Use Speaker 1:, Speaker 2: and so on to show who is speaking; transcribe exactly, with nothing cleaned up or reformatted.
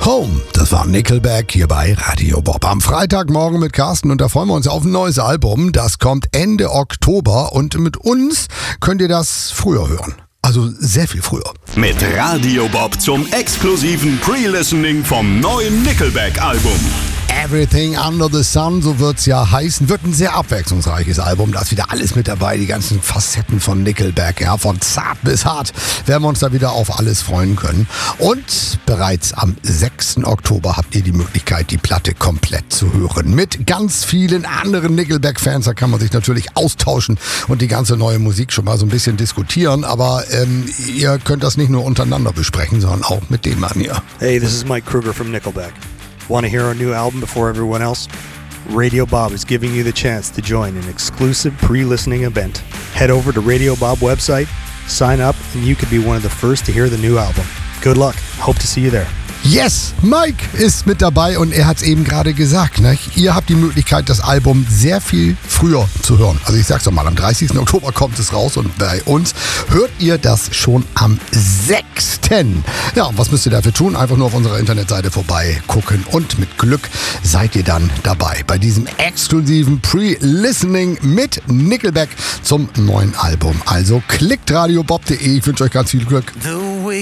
Speaker 1: Home, das war Nickelback hier bei Radio Bob. Am Freitagmorgen mit Carsten und da freuen wir uns auf ein neues Album. Das kommt Ende Oktober und mit uns könnt ihr das früher hören. Also sehr viel früher.
Speaker 2: Mit Radio Bob zum exklusiven Pre-Listening vom neuen Nickelback-Album.
Speaker 1: Everything Under the Sun, so wird's ja heißen, wird ein sehr abwechslungsreiches Album. Da ist wieder alles mit dabei, die ganzen Facetten von Nickelback, ja, von zart bis hart, werden wir uns da wieder auf alles freuen können. Und bereits am sechsten Oktober habt ihr die Möglichkeit, die Platte komplett zu hören. Mit ganz vielen anderen Nickelback-Fans, da kann man sich natürlich austauschen und die ganze neue Musik schon mal so ein bisschen diskutieren. Aber ähm, ihr könnt das nicht nur untereinander besprechen, sondern auch mit dem Mann hier.
Speaker 3: Hey, this is Mike Kruger from Nickelback. Want to hear our new album before everyone else? Radio Bob is giving you the chance to join an exclusive pre-listening event. Head over to Radio Bob website, sign up, and you could be one of the first to hear the new album. Good luck. Hope to see you there.
Speaker 1: Yes, Mike ist mit dabei und er hat es eben gerade gesagt. Ne? Ihr habt die Möglichkeit, das Album sehr viel früher zu hören. Also ich sag's doch mal, am dreißigsten Oktober kommt es raus und bei uns hört ihr das schon am sechsten Ja, und was müsst ihr dafür tun? Einfach nur auf unserer Internetseite vorbei gucken und mit Glück seid ihr dann dabei bei diesem exklusiven Pre-Listening mit Nickelback zum neuen Album. Also klickt radiobob punkt de. Ich wünsche euch ganz viel Glück.
Speaker 4: The